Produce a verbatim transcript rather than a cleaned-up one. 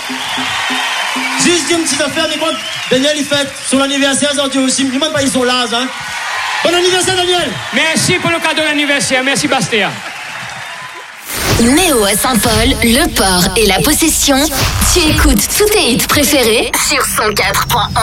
Juste une petite affaire, mais quand Daniel il fête son anniversaire, ça dit aussi, il même pas ils sont là, hein. Bon anniversaire Daniel. Merci pour le cadeau d'anniversaire, merci Bastien. Néo à Saint-Paul, le port et la possession. Tu écoutes tous tes hits préférés sur cent quatre point un.